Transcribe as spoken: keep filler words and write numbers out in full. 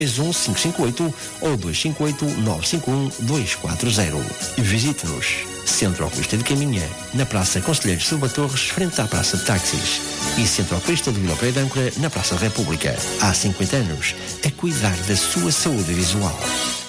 um cinco cinco oito ou dois cinco oito nove cinco um dois quatro zero. Visite-nos. Centro Oculista de Caminha, na Praça Conselheiro Silva Torres, frente à Praça de Táxis. E Centro Oculista de Vila Pereira de Âncora, na Praça da República. Há cinquenta anos, a cuidar da sua saúde visual.